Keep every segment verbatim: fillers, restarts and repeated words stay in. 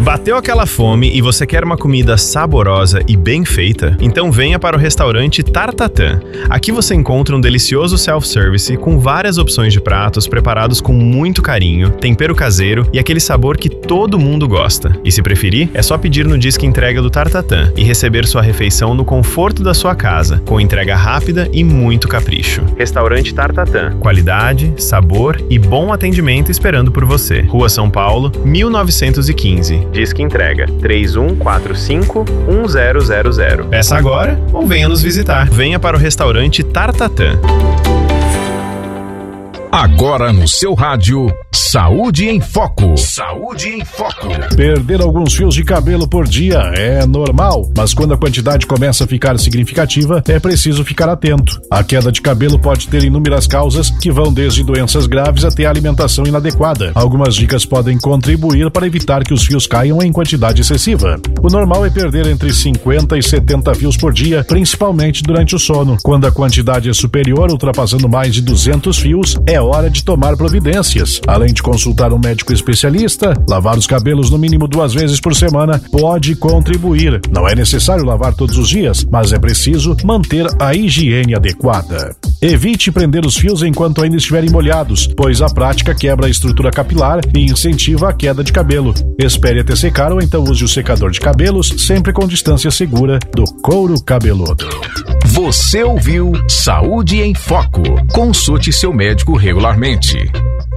Bateu aquela fome e você quer uma comida saborosa e bem feita? Então venha para o restaurante Tartatã. Aqui você encontra um delicioso self-service com várias opções de pratos preparados com muito carinho, tempero caseiro e aquele sabor que todo mundo gosta. E se preferir, é só pedir no Disque Entrega do Tartatã e receber sua refeição no conforto da sua casa, com entrega rápida e muito capricho. Restaurante Tartatã. Qualidade, sabor e bom atendimento esperando por você. Rua São Paulo, mil novecentos e quinze. Disque Entrega três um quatro cinco um zero zero zero. Peça agora ou venha nos visitar. Venha para o restaurante Tartatã. Agora no seu rádio, Saúde em Foco. Saúde em Foco. Perder alguns fios de cabelo por dia é normal, mas quando a quantidade começa a ficar significativa, é preciso ficar atento. A queda de cabelo pode ter inúmeras causas que vão desde doenças graves até alimentação inadequada. Algumas dicas podem contribuir para evitar que os fios caiam em quantidade excessiva. O normal é perder entre cinquenta e setenta fios por dia, principalmente durante o sono. Quando a quantidade é superior, ultrapassando mais de duzentos fios, é hora de tomar providências. Além de consultar um médico especialista, lavar os cabelos no mínimo duas vezes por semana pode contribuir. Não é necessário lavar todos os dias, mas é preciso manter a higiene adequada. Evite prender os fios enquanto ainda estiverem molhados, pois a prática quebra a estrutura capilar e incentiva a queda de cabelo. Espere até secar ou então use o secador de cabelos, sempre com distância segura do couro cabeludo. Você ouviu Saúde em Foco. Consulte seu médico regularmente.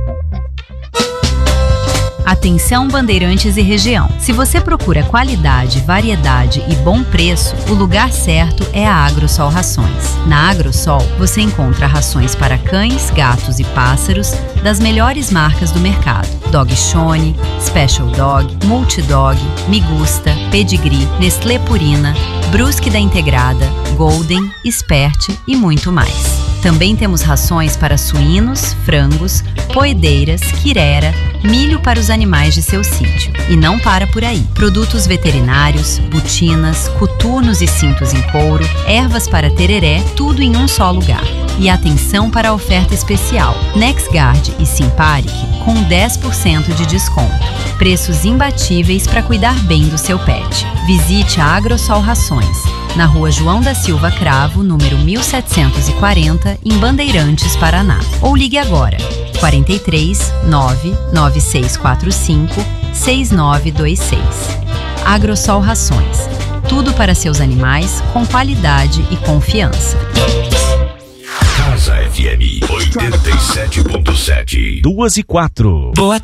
Atenção, Bandeirantes e região. Se você procura qualidade, variedade e bom preço, o lugar certo é a Agrosol Rações. Na Agrosol, você encontra rações para cães, gatos e pássaros das melhores marcas do mercado. Dog Shone, Special Dog, Multidog, Migusta, Pedigree, Nestlé Purina, Brusque da Integrada, Golden, Expert e muito mais. Também temos rações para suínos, frangos, poedeiras, quirera, milho para os animais de seu sítio. E não para por aí. Produtos veterinários, botinas, coturnos e cintos em couro, ervas para tereré, tudo em um só lugar. E atenção para a oferta especial. NexGuard e Simparic com dez por cento de desconto. Preços imbatíveis para cuidar bem do seu pet. Visite a Agrosol Rações, na Rua João da Silva Cravo, número mil setecentos e quarenta, em Bandeirantes, Paraná. Ou ligue agora, quarenta e três, nove nove seis quatro cinco, seis nove dois seis. Agrosol Rações. Tudo para seus animais com qualidade e confiança. Casa F M oitenta e sete ponto sete. Duas e quatro. Boa